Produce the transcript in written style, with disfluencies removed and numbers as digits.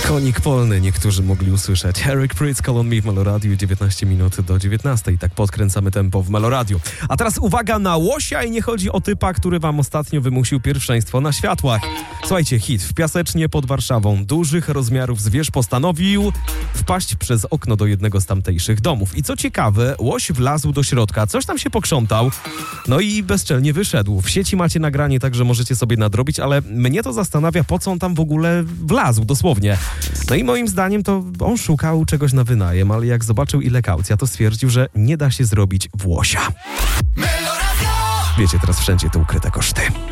Konik polny niektórzy mogli usłyszeć. Eric Prydz, Call on Me w Meloradiu, 19 minut do 19. Tak podkręcamy tempo w Meloradiu. A teraz uwaga na łosia i nie chodzi o typa, który wam ostatnio wymusił pierwszeństwo na światłach. Słuchajcie, hit w Piasecznie pod Warszawą. Dużych rozmiarów zwierz postanowił wpaść przez okno do jednego z tamtejszych domów. I co ciekawe, łoś wlazł do środka, coś tam się pokrzątał, no i bezczelnie wyszedł. W sieci macie nagranie, także możecie sobie nadrobić, ale mnie to zastanawia, po co on tam w ogóle wlazł, dosłownie. No i moim zdaniem to on szukał czegoś na wynajem, ale jak zobaczył ile kaucja, to stwierdził, że nie da się zrobić w łosia. Wiecie, teraz wszędzie te ukryte koszty.